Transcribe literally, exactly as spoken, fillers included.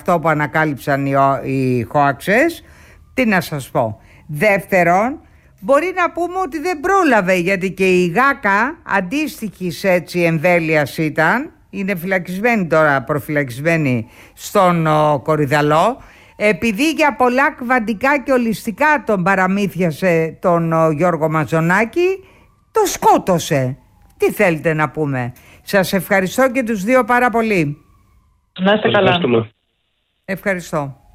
αυτό που ανακάλυψαν οι, οι χόαξες, τι να σας πω. Δεύτερον, μπορεί να πούμε ότι δεν πρόλαβε, γιατί και η Γάκα αντίστοιχης έτσι εμβέλειας ήταν, είναι φυλακισμένη τώρα, προφυλακισμένη στον ο, Κορυδαλό, επειδή για πολλά κβαντικά και ολιστικά τον παραμύθιασε τον ο, Γιώργο Μαζονάκη, το σκότωσε. Τι θέλετε να πούμε. Σας ευχαριστώ και τους δύο πάρα πολύ. Να είστε καλά. Ευχαριστώ.